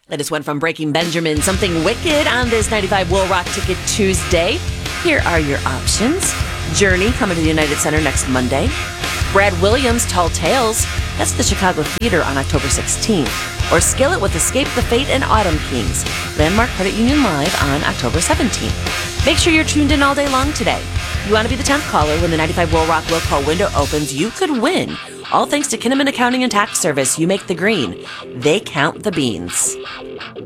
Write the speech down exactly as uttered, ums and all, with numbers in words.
Latest one from Breaking Benjamin, Something Wicked on this ninety-five Will Rock Ticket Tuesday. Here are your options. Journey, coming to the United Center next Monday. Brad Williams, Tall Tales. That's the Chicago Theater on October sixteenth. Or Skillet with Escape the Fate and Autumn Kings. Landmark Credit Union Live on October seventeenth. Make sure you're tuned in all day long today. You want to be the tenth caller when the ninety-five Will Rock Will Call window opens, you could win. All thanks to Kinnaman Accounting and Tax Service. You make the green. They count the beans.